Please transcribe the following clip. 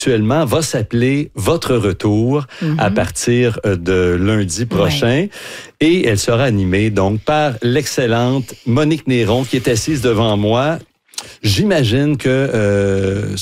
actuellement va s'appeler Votre Retour à partir de lundi prochain. Et elle sera animée donc par l'excellente Monique Néron qui est assise devant moi. J'imagine que